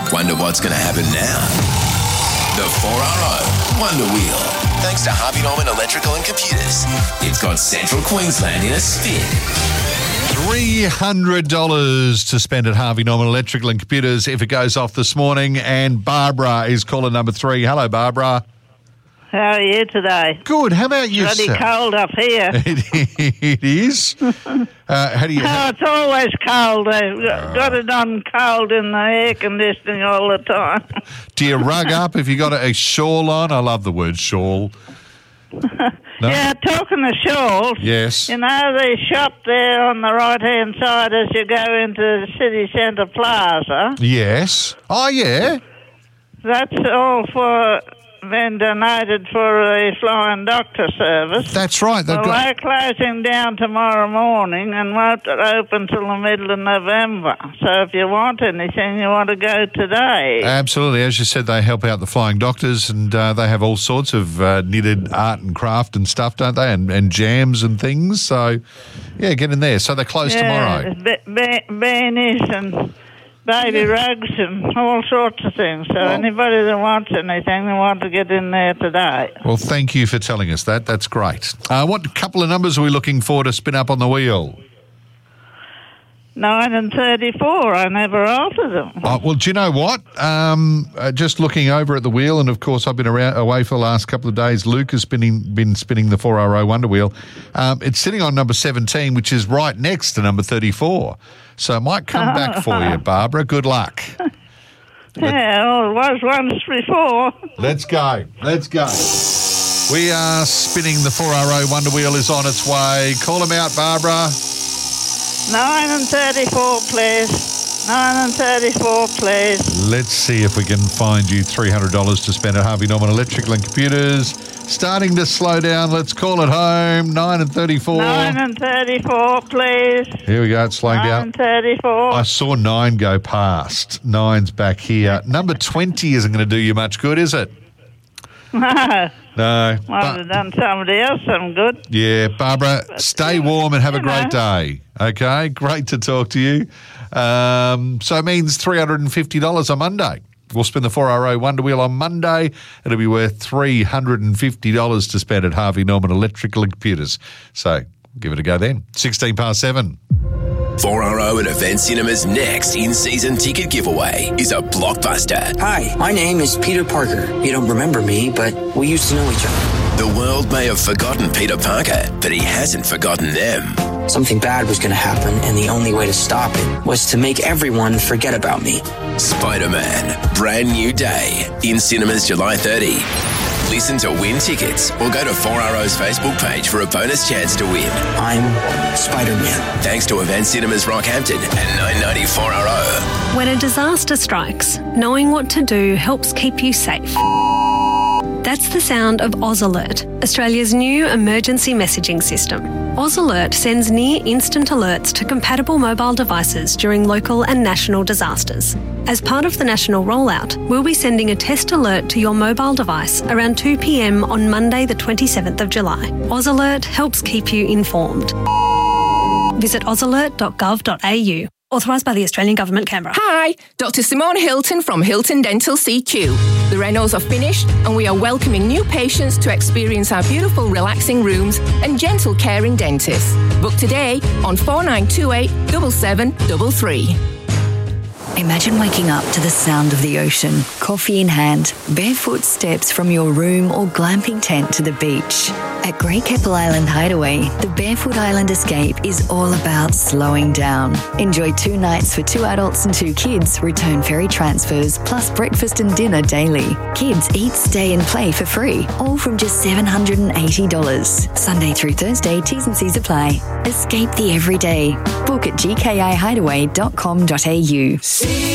Wonder what's going to happen now? The 4RO Wonder Wheel. Thanks to Harvey Norman Electrical and Computers. It's got Central Queensland in a spin. $300 to spend at Harvey Norman Electrical and Computers if it goes off this morning. And Barbara is caller number 3. Hello, Barbara. How are you today? Good. How about you, Bloody sir? cold up here. It is. How do you? Oh, it's always cold. I've got it on cold in the air conditioning all the time. Do you rug up if you got a shawl on? I love the word shawl. No? Yeah, talking of shawls. Yes. You know the shop there on the right-hand side as you go into the city centre plaza? Yes. Oh, yeah. That's all been donated for the Flying Doctor service. That's right. Well, they're closing down tomorrow morning and won't open till the middle of November. So if you want anything, you want to go today. Absolutely. As you said, they help out the Flying Doctors, and they have all sorts of knitted art and craft and stuff, don't they? And jams and things. So, yeah, get in there. So they're closed tomorrow. Beanies and baby rugs and all sorts of things. So anybody that wants anything, they want to get in there today. Well, thank you for telling us that. That's great. What couple of numbers are we looking for to spin up on the wheel? 9 and 34. I never alter them. Well, do you know what? Just looking over at the wheel, and of course I've been away for the last couple of days. Luke has been spinning the 4RO Wonder Wheel. It's sitting on number 17, which is right next to number 34. So it might come back for you, Barbara. Good luck. Yeah, well, it was once before. Let's go. We are spinning the 4RO Wonder Wheel is on its way. Call them out, Barbara. 9 and 34, please. 9 and 34, please. Let's see if we can find you $300 to spend at Harvey Norman Electrical and Computers. Starting to slow down. Let's call it home. 9 and 34. 9 and 34, please. Here we go. It's slowing 9 down. and 34. I saw 9 go past. 9's back here. Number 20 isn't going to do you much good, is it? No. No. Might have done somebody else some good. Yeah, Barbara, stay warm and have a great day. Okay, great to talk to you. So it means $350 on Monday. We'll spin the 4RO Wonder Wheel on Monday. It'll be worth $350 to spend at Harvey Norman Electrical and Computers. So give it a go then. 7:16. 4RO and Event Cinema's next in-season ticket giveaway is a blockbuster. Hi, my name is Peter Parker. You don't remember me, but we used to know each other. The world may have forgotten Peter Parker, but he hasn't forgotten them. Something bad was going to happen, and the only way to stop it was to make everyone forget about me. Spider-Man, Brand New Day, in cinemas July 30. Listen to win tickets or go to 4RO's Facebook page for a bonus chance to win. I'm Spider-Man. Thanks to Event Cinemas Rockhampton and 990 4RO. When a disaster strikes, knowing what to do helps keep you safe. That's the sound of Oz Alert, Australia's new emergency messaging system. Oz Alert sends near-instant alerts to compatible mobile devices during local and national disasters. As part of the national rollout, we'll be sending a test alert to your mobile device around 2 p.m. on Monday the 27th of July. Oz Alert helps keep you informed. Visit ozalert.gov.au. Authorised by the Australian Government, Canberra. Hi, Dr. Simone Hilton from Hilton Dental CQ. The renos are finished and we are welcoming new patients to experience our beautiful relaxing rooms and gentle caring dentists. Book today on 4928 7733. Imagine waking up to the sound of the ocean, coffee in hand, barefoot steps from your room or glamping tent to the beach. At Great Keppel Island Hideaway, the Barefoot Island Escape is all about slowing down. Enjoy 2 nights for 2 adults and 2 kids, return ferry transfers, plus breakfast and dinner daily. Kids eat, stay and play for free, all from just $780. Sunday through Thursday, T's and C's apply. Escape the everyday. Book at gkihideaway.com.au.